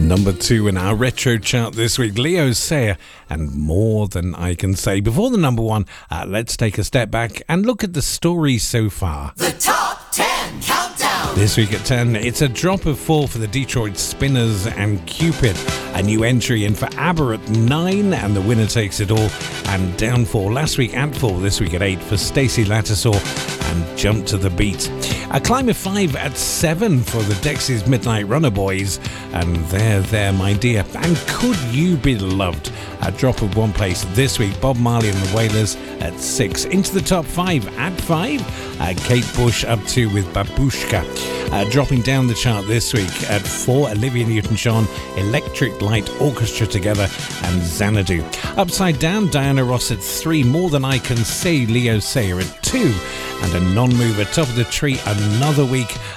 Number 2 in our retro chart this week, Leo Sayer and More Than I Can Say. Before the number 1, let's take a step back and look at the story so far. The Top 10 Countdown. This week at 10, it's a drop of 4 for the Detroit Spinners and Cupid. A new entry in for ABBA at 9, and the winner takes it all. And down 4 last week at 4, this week at 8 for Stacey Lattisaw and Jump to the Beat. A climb of 5 at 7 for the Dexys Midnight Runner Boys, and There, My Dear. And Could You Be Loved? A drop of 1 place this week, Bob Marley and the Wailers at 6. Into the top 5 at 5, Kate Bush up 2 with Babushka. Dropping down the chart this week at 4, Olivia Newton-John, Electric Light Orchestra Together and Xanadu. Upside Down, Diana Ross at 3, More Than I Can Say, Leo Sayer at 2. And a non-mover, top of the tree, another week